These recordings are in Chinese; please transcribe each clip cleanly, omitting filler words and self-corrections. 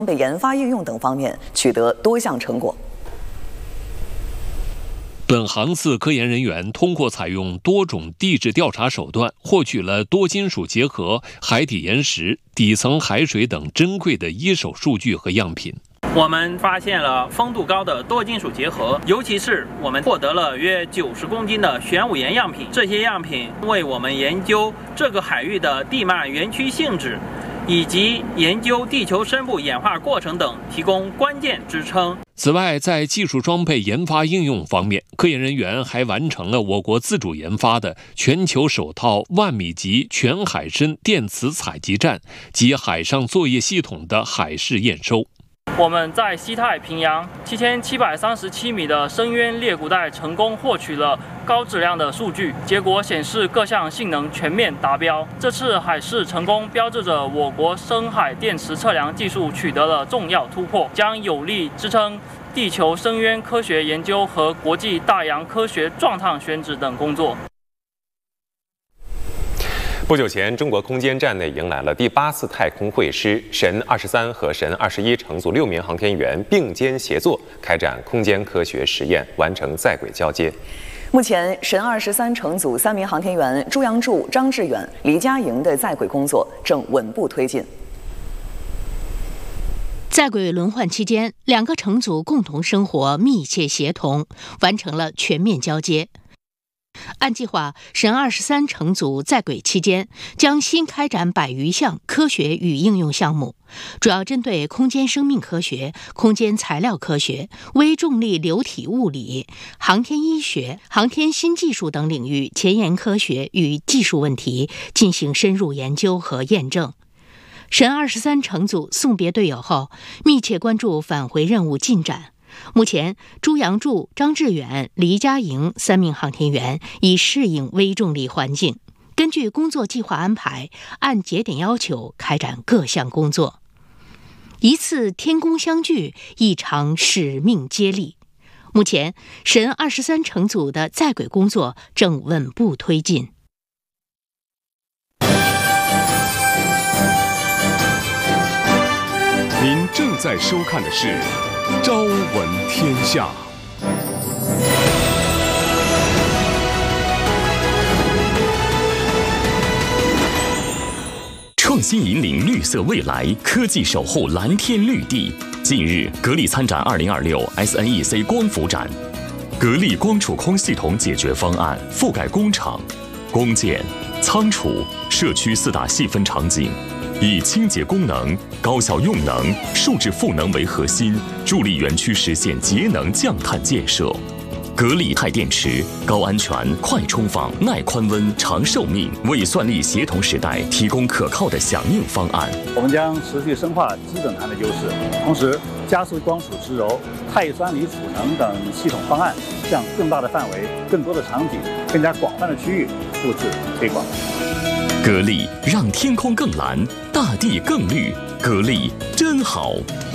被研发应用等方面取得多项成果。 本航次科研人员通过采用多种地质调查手段，获取了多金属结合、海底岩石、底层海水等珍贵的一手数据和样品。 我们发现了丰度高的多金属结合，尤其是我们获得了约90公斤的玄武岩样品。这些样品为我们研究这个海域的地幔圆曲性质，以及研究地球深部演化过程等提供关键支撑。 此外，在技术装备研发应用方面，科研人员还完成了我国自主研发的全球首套10000米级全海深电磁采集站及海上作业系统的海试验收。 我们在西太平洋7737米的深渊裂谷带成功获取了高质量的数据，结果显示各项性能全面达标。这次海试成功标志着我国深海电磁测量技术取得了重要突破，将有力支撑地球深渊科学研究和国际大洋科学撞趟选址等工作。 不久前，中国空间站内迎来了第8次太空会师，神23和神21乘组6名航天员并肩协作，开展空间科学实验，完成在轨交接。 目前，神23乘组3名航天员朱杨柱、张志远、黎佳莹的在轨工作正稳步推进。 在轨轮换期间，两个乘组共同生活，密切协同，完成了全面交接。按计划，神23乘组在轨期间将新开展100余项科学与应用项目，主要针对空间生命科学、空间材料科学、微重力流体物理、航天医学、航天新技术等领域前沿科学与技术问题进行深入研究和验证。神23乘组送别队友后，密切关注返回任务进展。目前，朱杨柱、张志远、黎佳莹3名航天员已适应微重力环境，根据工作计划安排，按节点要求开展各项工作。一次天宫相聚，一场使命接力。目前，神23乘组的在轨工作正稳步推进。 您正在收看的是《朝闻天下》。 创新引领绿色未来，科技守护蓝天绿地。近日，格力参展2026 SNEC 光伏展，格力光储空系统解决方案覆盖工厂、工建、仓储、社区4大细分场景。以清洁功能、高效用能、数字赋能为核心，助力园区实现节能降碳建设。格力钛电池高安全、快充放、耐宽温、长寿命，为算力协同时代提供可靠的响应方案。 我们将持续深化基本盘的优势，同时加速光储直柔、钛酸锂储能等系统方案向更大的范围、更多的场景、更加广泛的区域复制推广。 格力让天空更蓝，大地更绿，格力真好。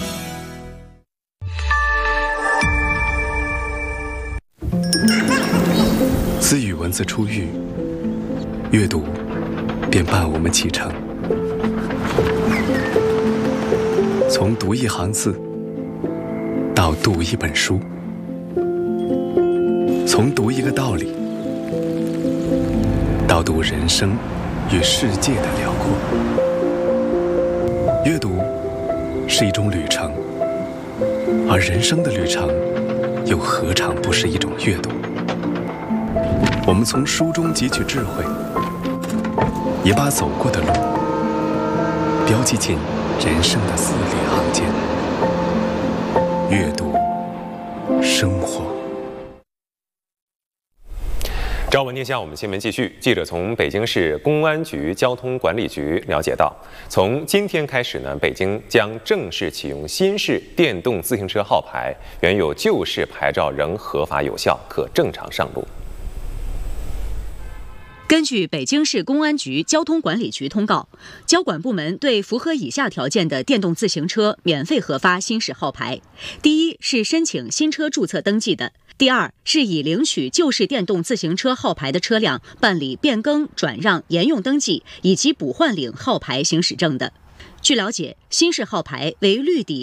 自与文字初遇，阅读便伴我们启程。从读一行字到读一本书，从读一个道理到读人生与世界的辽阔。阅读是一种旅程，而人生的旅程又何尝不是一种阅读？我们从书中汲取智慧，也把走过的路标记进人生的字里行间。阅读，生活。 朝闻天下，我们新闻继续。记者从北京市公安局交通管理局了解到，从今天开始呢，北京将正式启用新式电动自行车号牌，原有旧式牌照仍合法有效，可正常上路。 根据北京市公安局交通管理局通告，交管部门对符合以下条件的电动自行车免费核发新式号牌：第一是申请新车注册登记的；第二是已领取旧式电动自行车号牌的车辆办理变更、转让、沿用登记以及补换领号牌行驶证的。据了解，新式号牌为绿底